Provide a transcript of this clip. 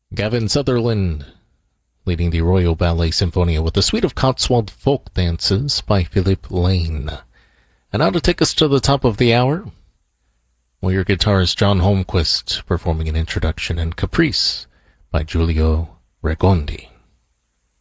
Gavin Sutherland leading the Royal Ballet Sinfonia with a suite of Cotswold folk dances by Philip Lane. And now to take us to the top of the hour, well, your guitarist John Holmquist performing an introduction and Caprice by Giulio Regondi.